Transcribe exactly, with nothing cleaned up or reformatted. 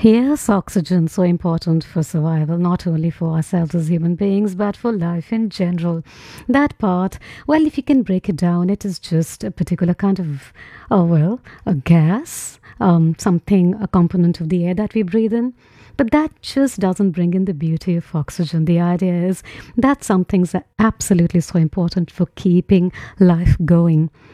Yes, oxygen so important for survival, not only for ourselves as human beings, but for life in general. That part, well, if you can break it down, it is just a particular kind of, oh well, a gas, um, something, a component of the air that we breathe in. But that just doesn't bring in the beauty of oxygen. The idea is that some things are absolutely so important for keeping life going.